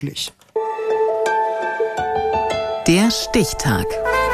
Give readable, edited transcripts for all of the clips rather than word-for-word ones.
möglich. Der Stichtag.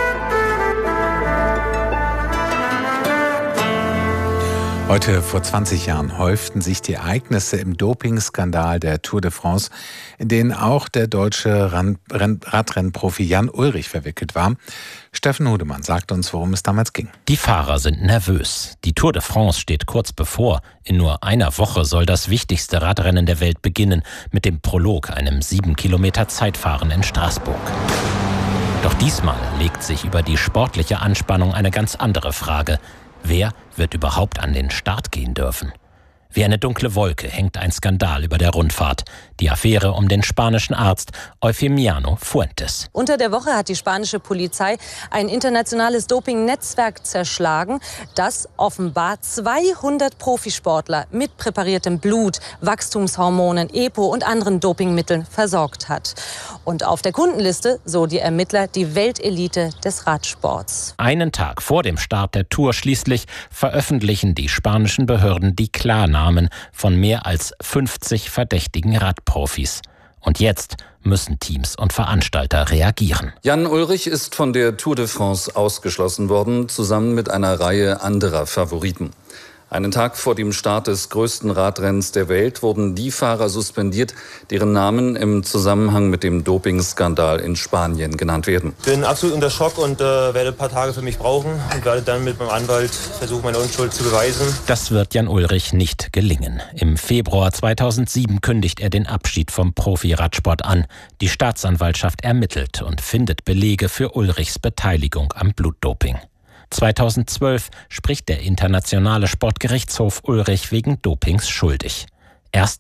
Heute vor 20 Jahren häuften sich die Ereignisse im Dopingskandal der Tour de France, in denen auch der deutsche Radrennprofi Jan Ullrich verwickelt war. Steffen Hudemann sagt uns, worum es damals ging. Die Fahrer sind nervös. Die Tour de France steht kurz bevor. In nur einer Woche soll das wichtigste Radrennen der Welt beginnen, mit dem Prolog, einem 7 Kilometer Zeitfahren in Straßburg. Doch diesmal legt sich über die sportliche Anspannung eine ganz andere Frage. Wer wird überhaupt an den Start gehen dürfen? Wie eine dunkle Wolke hängt ein Skandal über der Rundfahrt. Die Affäre um den spanischen Arzt Eufemiano Fuentes. Unter der Woche hat die spanische Polizei ein internationales Doping-Netzwerk zerschlagen, das offenbar 200 Profisportler mit präpariertem Blut, Wachstumshormonen, EPO und anderen Dopingmitteln versorgt hat. Und auf der Kundenliste, so die Ermittler, die Weltelite des Radsports. Einen Tag vor dem Start der Tour schließlich veröffentlichen die spanischen Behörden die Klarnamen von mehr als 50 verdächtigen Radprofis. Und jetzt müssen Teams und Veranstalter reagieren. Jan Ullrich ist von der Tour de France ausgeschlossen worden, zusammen mit einer Reihe anderer Favoriten. Einen Tag vor dem Start des größten Radrennens der Welt wurden die Fahrer suspendiert, deren Namen im Zusammenhang mit dem Dopingskandal in Spanien genannt werden. Ich bin absolut unter Schock und werde ein paar Tage für mich brauchen und werde dann mit meinem Anwalt versuchen, meine Unschuld zu beweisen. Das wird Jan Ullrich nicht gelingen. Im Februar 2007 kündigt er den Abschied vom Profi-Radsport an. Die Staatsanwaltschaft ermittelt und findet Belege für Ullrichs Beteiligung am Blutdoping. 2012 spricht der Internationale Sportgerichtshof Ullrich wegen Dopings schuldig. Erst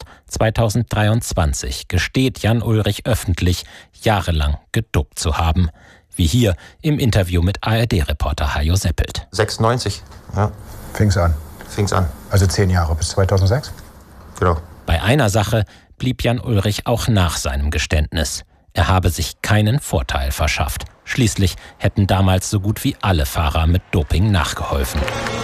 2023 gesteht Jan Ullrich öffentlich, jahrelang gedopt zu haben. Wie hier im Interview mit ARD-Reporter Hajo Seppelt. 96, ja. Fing's an. Also 10 Jahre bis 2006? Genau. Bei einer Sache blieb Jan Ullrich auch nach seinem Geständnis. Er habe sich keinen Vorteil verschafft. Schließlich hätten damals so gut wie alle Fahrer mit Doping nachgeholfen.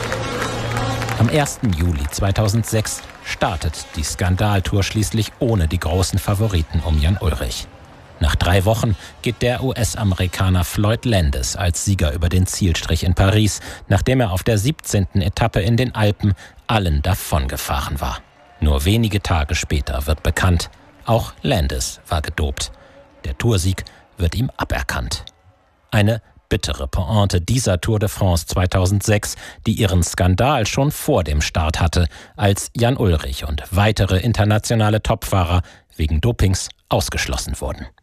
Am 1. Juli 2006 startet die Skandaltour schließlich ohne die großen Favoriten um Jan Ullrich. Nach 3 Wochen geht der US-Amerikaner Floyd Landis als Sieger über den Zielstrich in Paris, nachdem er auf der 17. Etappe in den Alpen allen davongefahren war. Nur wenige Tage später wird bekannt, auch Landis war gedopt. Der Toursieg wird ihm aberkannt. Eine bittere Pointe dieser Tour de France 2006, die ihren Skandal schon vor dem Start hatte, als Jan Ullrich und weitere internationale Topfahrer wegen Dopings ausgeschlossen wurden.